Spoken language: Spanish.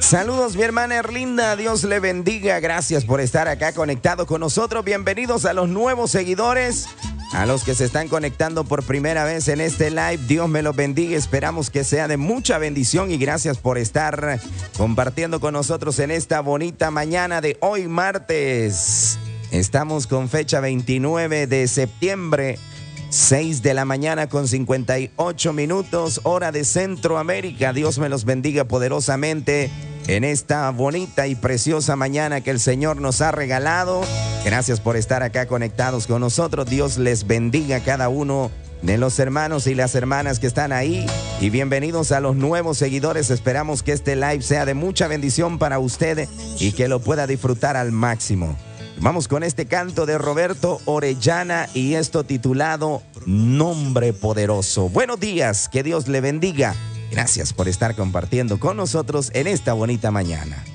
Saludos, mi hermana Erlinda, Dios le bendiga, gracias por estar acá conectado con nosotros. Bienvenidos a los nuevos seguidores, a los que se están conectando por primera vez en este live. Dios me los bendiga, esperamos que sea de mucha bendición y gracias por estar compartiendo con nosotros en esta bonita mañana de hoy martes. Estamos con fecha 29 de septiembre, 6 de la mañana con 58 minutos, hora de Centroamérica. Dios me los bendiga poderosamente en esta bonita y preciosa mañana que el Señor nos ha regalado. Gracias por estar acá conectados con nosotros. Dios les bendiga a cada uno de los hermanos y las hermanas que están ahí. Y bienvenidos a los nuevos seguidores. Esperamos que este live sea de mucha bendición para usted y que lo pueda disfrutar al máximo. Vamos con este canto de Roberto Orellana y esto titulado Nombre Poderoso. Buenos días, que Dios le bendiga. Gracias por estar compartiendo con nosotros en esta bonita mañana.